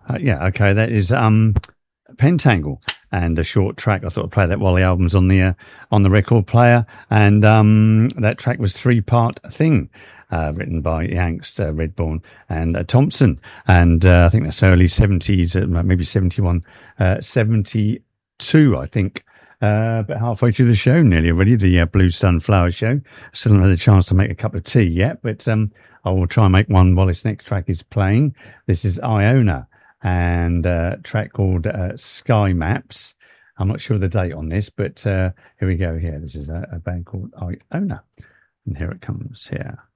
Yeah, okay, that is Pentangle, and a short track. I thought I'd play that while the album's on the record player, and that track was Three Part Thing, written by Yanks, Redbourne, and Thompson, and I think that's early 70s, maybe 71, 72, I think. But halfway through the show, nearly already, the Blue Sunflower Show. Still not had a chance to make a cup of tea yet, but I will try and make one while this next track is playing. This is Iona, and a track called Sky Maps. I'm not sure the date on this, but here we go. Here, this is a band called Iona, and here it comes here.